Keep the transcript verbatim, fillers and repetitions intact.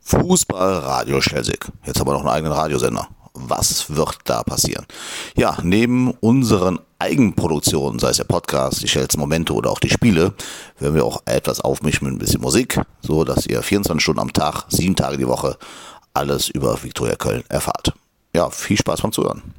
Fußball Radio Schelsig. Jetzt haben wir noch einen eigenen Radiosender. Was wird da passieren? Ja, neben unseren Eigenproduktionen, sei es der Podcast, die Schels Momente oder auch die Spiele, werden wir auch etwas aufmischen mit ein bisschen Musik, so dass ihr vierundzwanzig Stunden am Tag, sieben Tage die Woche alles über Viktoria Köln erfahrt. Ja, viel Spaß beim Zuhören.